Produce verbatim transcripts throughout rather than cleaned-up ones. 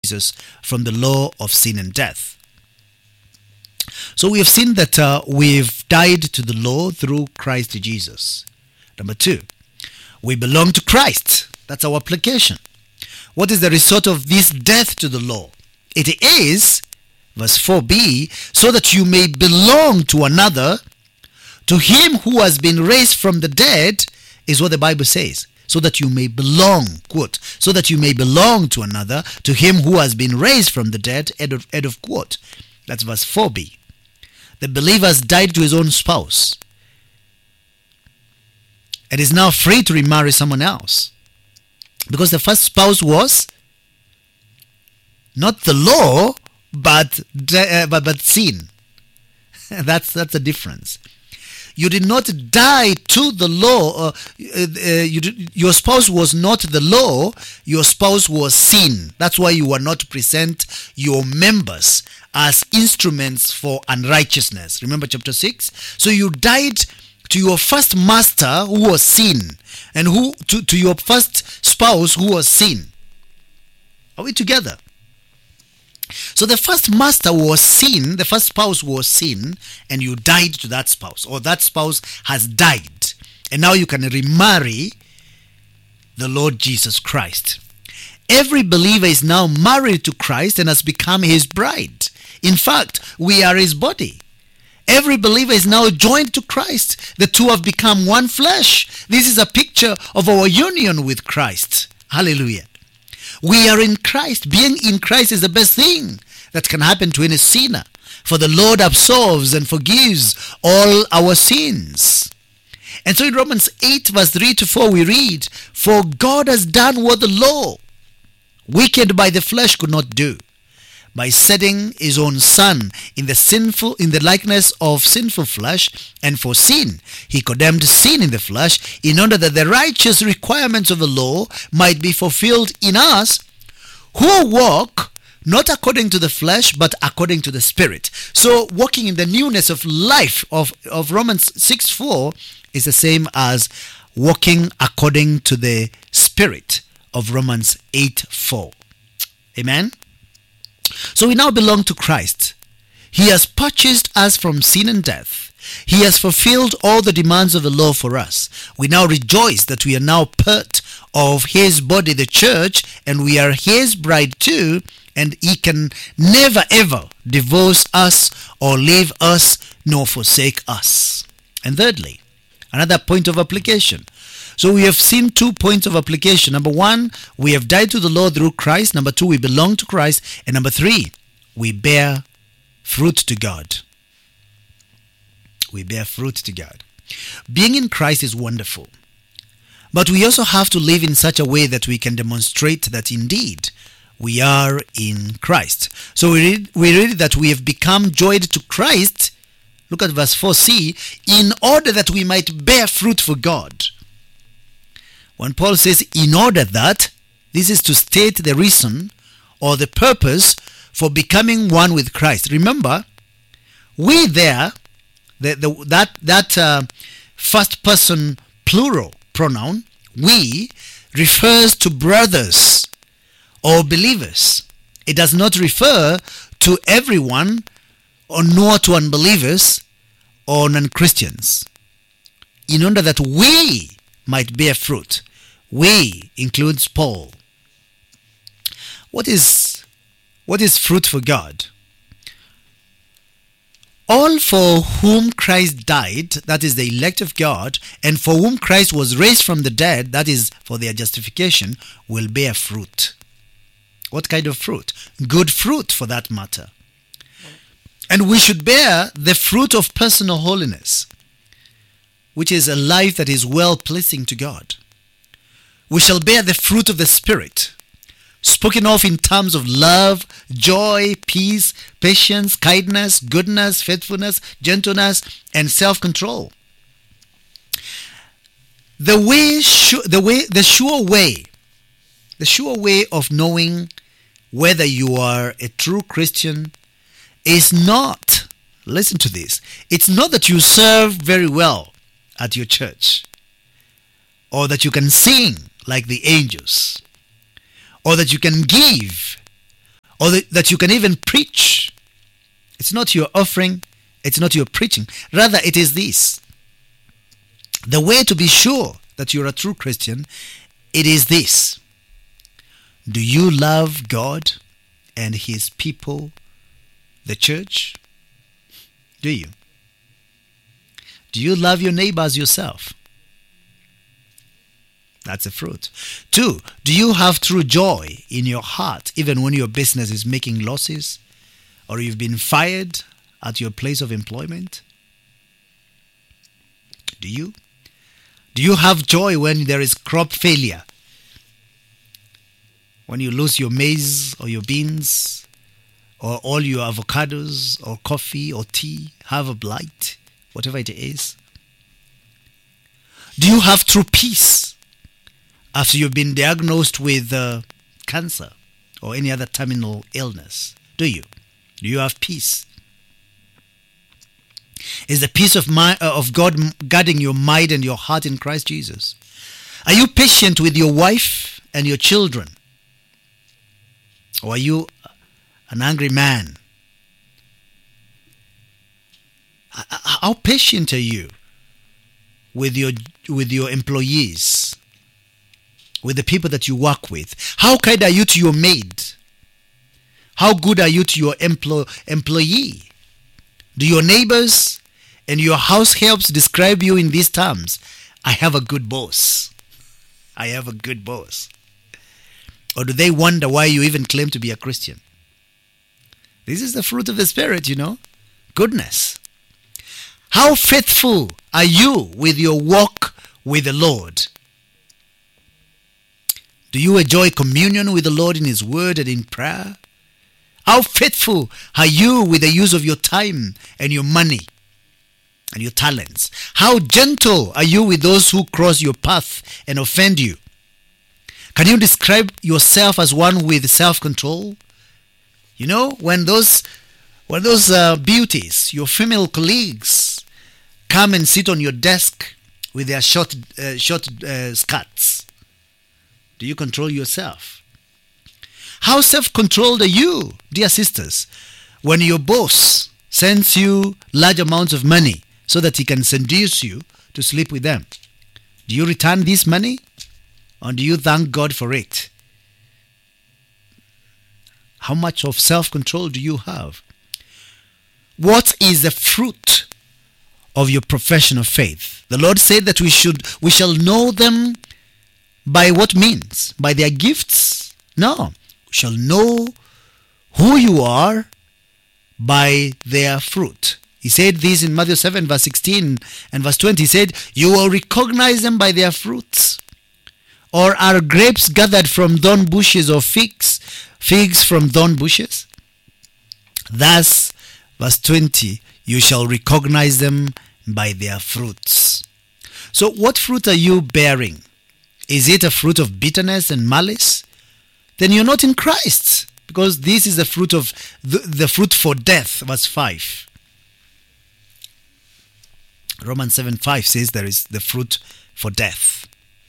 Jesus from the law of sin and death. So we have seen that uh, we've died to the law through Christ Jesus. Number two, we belong to Christ. That's our application. What is the result of this death to the law? It is, verse four b, so that you may belong to another, to him who has been raised from the dead, is what the Bible says. So that you may belong, quote, so that you may belong to another, to him who has been raised from the dead, end of, end of quote. That's verse four b. The believer has died to his own spouse and is now free to remarry someone else. Because the first spouse was not the law, but, uh, but, but sin. that's, that's the difference. You did not die to the law. Uh, uh, you did, your spouse was not the law. Your spouse was sin. That's why you were not to present your members as instruments for unrighteousness. Remember chapter six? So you died to your first master who was sin, and who to, to your first spouse who was sin. Are we together? So the first master was sin, the first spouse was sin, and you died to that spouse, or that spouse has died, and now you can remarry the Lord Jesus Christ. Every believer is now married to Christ and has become his bride. In fact, we are his body. Every believer is now joined to Christ. The two have become one flesh. This is a picture of our union with Christ. Hallelujah. We are in Christ. Being in Christ is the best thing that can happen to any sinner. For the Lord absolves and forgives all our sins. And so in Romans eight verse three to four we read, for God has done what the law, weakened by the flesh, could not do, by setting his own Son in the sinful in the likeness of sinful flesh, and for sin he condemned sin in the flesh, in order that the righteous requirements of the law might be fulfilled in us, who walk not according to the flesh but according to the Spirit. So walking in the newness of life of, of Romans six four is the same as walking according to the Spirit of Romans eight four. Amen. So we now belong to Christ. He has purchased us from sin and death. He has fulfilled all the demands of the law for us. We now rejoice that we are now part of his body, the church, and we are his bride too, and he can never ever divorce us or leave us nor forsake us. And thirdly, another point of application. So we have seen two points of application. Number one, we have died to the law through Christ. Number two, we belong to Christ. And number three, we bear fruit to God. We bear fruit to God. Being in Christ is wonderful. But we also have to live in such a way that we can demonstrate that indeed we are in Christ. So we read, we read that we have become joined to Christ. Look at verse four c. In order that we might bear fruit for God. When Paul says in order that, this is to state the reason or the purpose for becoming one with Christ. Remember, we there, the, the, that, that uh, first person plural pronoun, we, refers to brothers or believers. It does not refer to everyone or nor to unbelievers or non-Christians. In order that we might bear fruit. We includes Paul. What is, what is fruit for God? All for whom Christ died, that is the elect of God, and for whom Christ was raised from the dead, that is for their justification, will bear fruit. What kind of fruit? Good fruit, for that matter. And we should bear the fruit of personal holiness, which is a life that is well-pleasing to God. We shall bear the fruit of the Spirit, spoken of in terms of love, joy, peace, patience, kindness, goodness, faithfulness, gentleness, and self-control. The way, su- the way, the sure way, the sure way of knowing whether you are a true Christian is not, listen to this, it's not that you serve very well at your church, or that you can sing like the angels, or that you can give, or that that you can even preach. It's not your offering, it's not your preaching. Rather, it is this. The way to be sure that you're a true Christian, it is this. Do you love God and His people, the church? Do you? Do you love your neighbor as yourself? That's a fruit. Two, do you have true joy in your heart even when your business is making losses or you've been fired at your place of employment? Do you? Do you have joy when there is crop failure? When you lose your maize or your beans or all your avocados or coffee or tea have a blight, whatever it is? Do you have true peace after you've been diagnosed with uh, cancer or any other terminal illness? Do you? Do you have peace? Is the peace of mind, uh, of God guarding your mind and your heart in Christ Jesus? Are you patient with your wife and your children? Or are you an angry man? How patient are you with your with your employees, with the people that you work with? How kind are you to your maid? How good are you to your emplo- employee? Do your neighbors and your house helps describe you in these terms? I have a good boss. I have a good boss. Or do they wonder why you even claim to be a Christian? This is the fruit of the Spirit, you know. Goodness. How faithful are you with your walk with the Lord? Do you enjoy communion with the Lord in His Word and in prayer? How faithful are you with the use of your time and your money and your talents? How gentle are you with those who cross your path and offend you? Can you describe yourself as one with self-control? You know, when those when those uh, beauties, your female colleagues, come and sit on your desk with their short uh, short uh, skirts, do you control yourself? How self-controlled are you, dear sisters, when your boss sends you large amounts of money so that he can seduce you to sleep with them? Do you return this money or do you thank God for it? How much of self-control do you have? What is the fruit of your profession of faith? The Lord said that we should we shall know them by what means? By their gifts? No. We shall know who you are by their fruit. He said this in Matthew seven verse sixteen and verse twenty. He said, you will recognize them by their fruits. Or are grapes gathered from thorn bushes or figs, figs from thorn bushes? Thus, verse twenty, you shall recognize them by their fruits. So what fruit are you bearing? Is it a fruit of bitterness and malice? Then you're not in Christ, because this is the fruit of the, the fruit for death, verse five. Romans seven five says there is the fruit for death.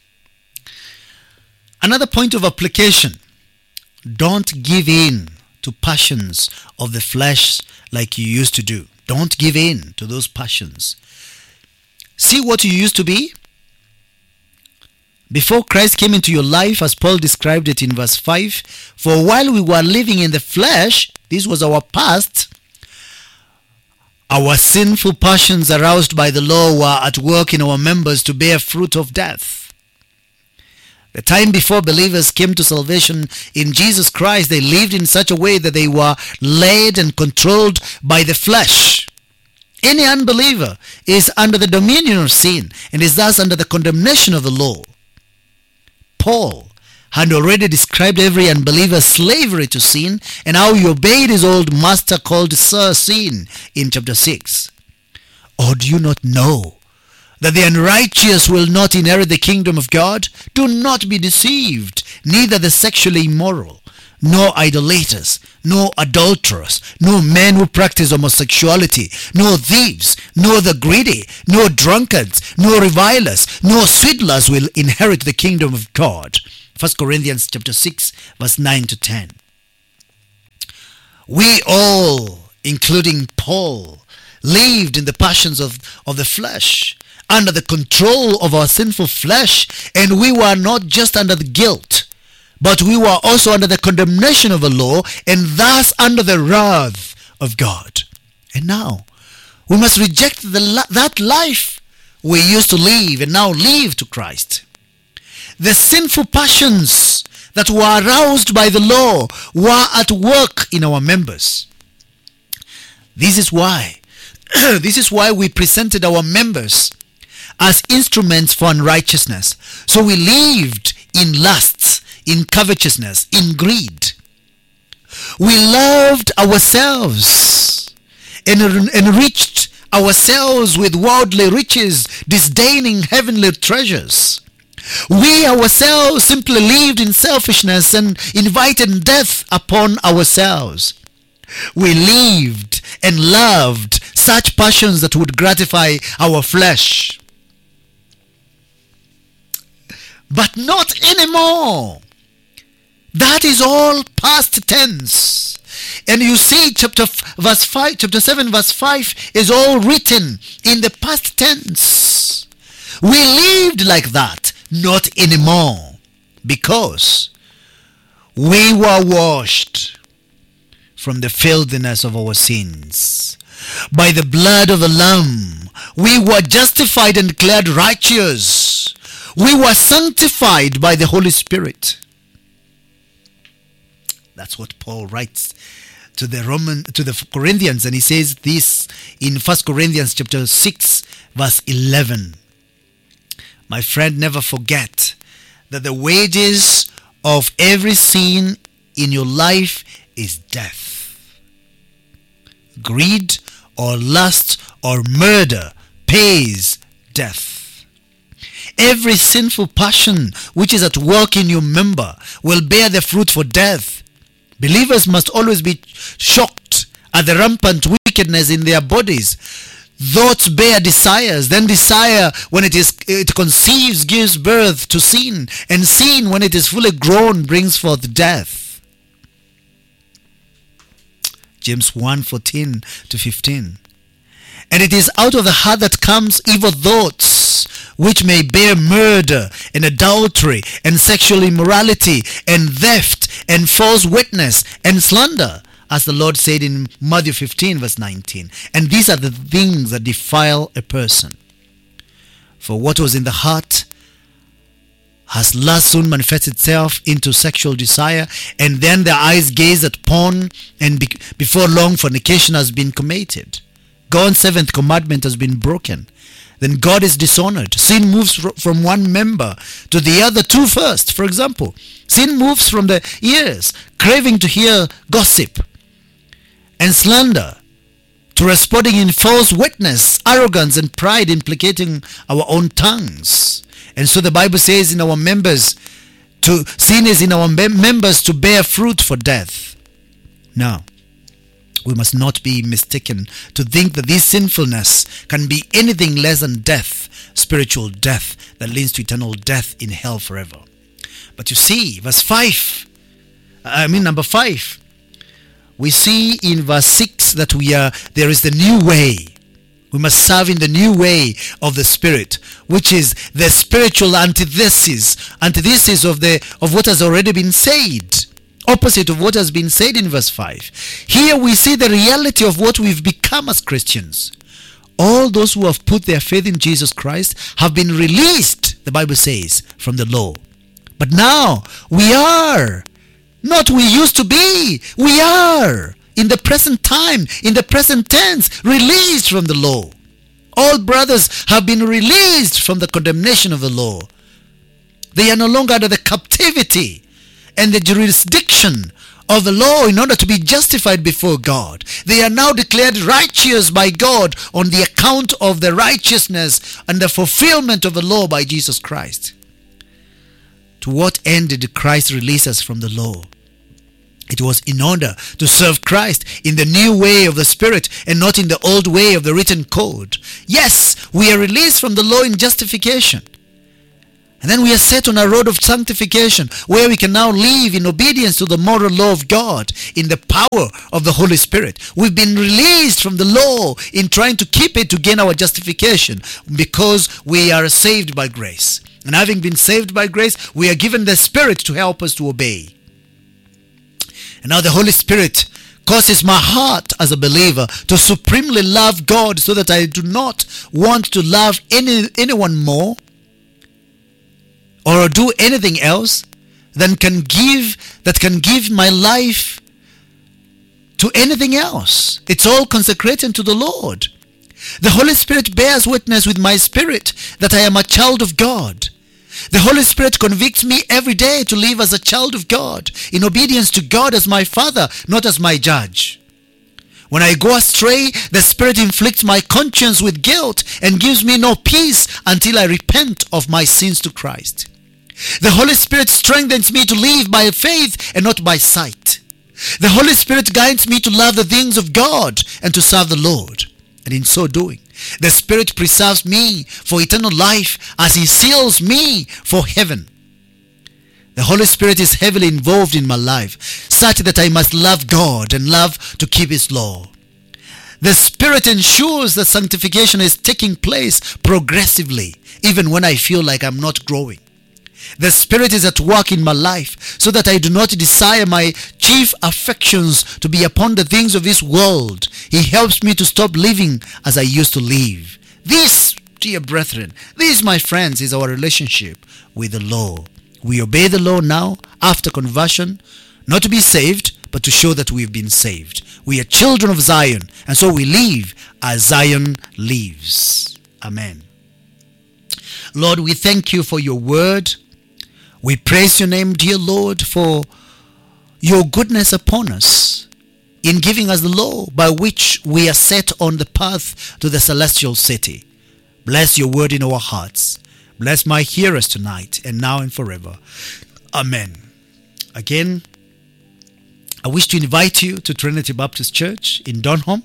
Another point of application: don't give in to passions of the flesh like you used to do. Don't give in to those passions. See what you used to be before Christ came into your life, as Paul described it in verse five. For while we were living in the flesh, this was our past, our sinful passions aroused by the law were at work in our members to bear fruit of death. The time before believers came to salvation in Jesus Christ, they lived in such a way that they were led and controlled by the flesh. Any unbeliever is under the dominion of sin and is thus under the condemnation of the law. Paul had already described every unbeliever's slavery to sin and how he obeyed his old master called Sir Sin in chapter six. Or do you not know that the unrighteous will not inherit the kingdom of God? Do not be deceived. Neither the sexually immoral, nor idolaters, nor adulterers, nor men who practice homosexuality, nor thieves, nor the greedy, nor drunkards, nor revilers, nor swindlers will inherit the kingdom of God. First Corinthians chapter six, verse nine to ten. We all, including Paul, lived in the passions of, of the flesh, under the control of our sinful flesh, and we were not just under the guilt, but we were also under the condemnation of the law, and thus under the wrath of God. And now, we must reject the, that life we used to live and now live to Christ. The sinful passions that were aroused by the law were at work in our members. This is why, this is why we presented our members as instruments for unrighteousness. So we lived in lusts, in covetousness, in greed. We loved ourselves and enriched ourselves with worldly riches, disdaining heavenly treasures. We ourselves simply lived in selfishness and invited death upon ourselves. We lived and loved such passions that would gratify our flesh. But not anymore. That is all past tense. And you see chapter verse five, chapter seven verse five is all written in the past tense. We lived like that, not anymore, because we were washed from the filthiness of our sins. By the blood of the Lamb, we were justified and declared righteous. We were sanctified by the Holy Spirit. That's what Paul writes to the Roman to the Corinthians, and he says this in First Corinthians chapter six verse eleven. My friend, never forget that the wages of every sin in your life is death. Greed or lust or murder pays death. Every sinful passion which is at work in your member will bear the fruit for death. Believers must always be shocked at the rampant wickedness in their bodies. Thoughts bear desires, then desire, when it is it conceives, gives birth to sin, and sin, when it is fully grown, brings forth death. James one fourteen to fifteen. And it is out of the heart that comes evil thoughts, which may bear murder and adultery and sexual immorality and theft and false witness and slander, as the Lord said in Matthew fifteen verse nineteen. And these are the things that defile a person. For what was in the heart has lust soon manifested itself into sexual desire, and then their eyes gaze at porn, and be- before long fornication has been committed. God's seventh commandment has been broken. Then God is dishonored. Sin moves from one member to the other two first. For example, sin moves from the ears, craving to hear gossip and slander, to responding in false witness, arrogance and pride, implicating our own tongues. And so the Bible says in our members, to sin is in our mem- members to bear fruit for death. Now, we must not be mistaken to think that this sinfulness can be anything less than death, spiritual death that leads to eternal death in hell forever. But you see, verse five, I mean number five, we see in verse six that we are there is the new way. We must serve in the new way of the Spirit, which is the spiritual antithesis, antithesis of the of what has already been said. Opposite of what has been said in verse five. Here we see the reality of what we've become as Christians. All those who have put their faith in Jesus Christ have been released, the Bible says, from the law. But now we are, not we used to be, we are in the present time, in the present tense, released from the law. All brothers have been released from the condemnation of the law. They are no longer under the captivity and the jurisdiction of the law in order to be justified before God. They are now declared righteous by God on the account of the righteousness and the fulfillment of the law by Jesus Christ. To what end did Christ release us from the law? It was in order to serve Christ in the new way of the Spirit and not in the old way of the written code. Yes, we are released from the law in justification. And then we are set on a road of sanctification where we can now live in obedience to the moral law of God in the power of the Holy Spirit. We've been released from the law in trying to keep it to gain our justification because we are saved by grace. And having been saved by grace, we are given the Spirit to help us to obey. And now the Holy Spirit causes my heart as a believer to supremely love God so that I do not want to love any anyone more or do anything else than can give that can give my life to anything else. It's all consecrated to the Lord. The Holy Spirit bears witness with my spirit that I am a child of God. The Holy Spirit convicts me every day to live as a child of God, in obedience to God as my Father, not as my judge. When I go astray, the Spirit inflicts my conscience with guilt and gives me no peace until I repent of my sins to Christ. The Holy Spirit strengthens me to live by faith and not by sight. The Holy Spirit guides me to love the things of God and to serve the Lord. And in so doing, the Spirit preserves me for eternal life as He seals me for heaven. The Holy Spirit is heavily involved in my life, such that I must love God and love to keep His law. The Spirit ensures that sanctification is taking place progressively, even when I feel like I'm not growing. The Spirit is at work in my life so that I do not desire my chief affections to be upon the things of this world. He helps me to stop living as I used to live. This, dear brethren, this, my friends, is our relationship with the law. We obey the law now after conversion, not to be saved, but to show that we've been saved. We are children of Zion, and so we live as Zion lives. Amen. Lord, we thank you for your word. We praise your name, dear Lord, for your goodness upon us in giving us the law by which we are set on the path to the celestial city. Bless your word in our hearts. Bless my hearers tonight and now and forever. Amen. Again, I wish to invite you to Trinity Baptist Church in Donholm.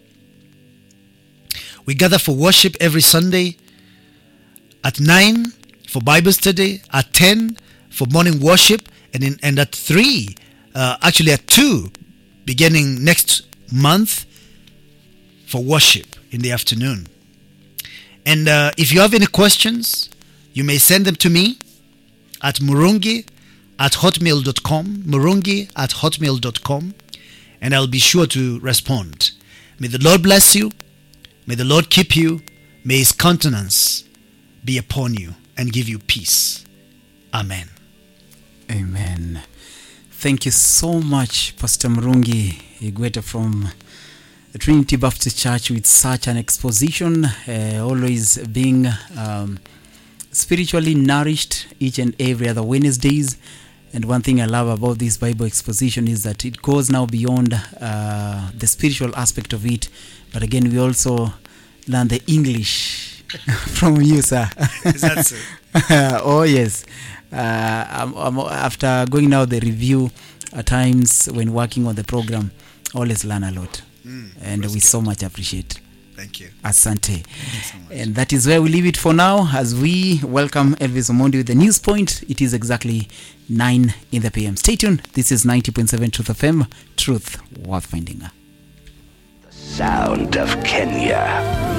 We gather for worship every Sunday at nine for Bible study, at ten for morning worship, and in, and at three, uh, actually at two, beginning next month for worship in the afternoon. And uh, if you have any questions, you may send them to me at murungi at hotmail dot com, murungi at hotmail dot com, and I'll be sure to respond. May the Lord bless you. May the Lord keep you. May His countenance be upon you and give you peace. Amen. Amen. Thank you so much, Pastor Murungi Igweta from Trinity Baptist Church, with such an exposition, uh, always being um, spiritually nourished each and every other Wednesdays. And one thing I love about this Bible exposition is that it goes now beyond uh, the spiritual aspect of it, but again we also learn the English from you, sir. Is that so? Oh yes. Uh, I'm, I'm, after going now the review at times when working on the program, always learn a lot, mm, and we good. so much appreciate. Thank you. Asante. So and that is where we leave it for now as we welcome Elvis Omondi with the news point. It is exactly nine in the P M. Stay tuned. This is ninety point seven Truth F M. Truth worth finding. The sound of Kenya.